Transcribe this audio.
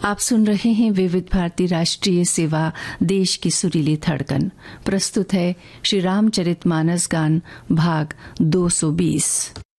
आप सुन रहे हैं विविध भारती राष्ट्रीय सेवा, देश की सुरीली धड़कन। प्रस्तुत है श्री रामचरितमानस गान भाग 220।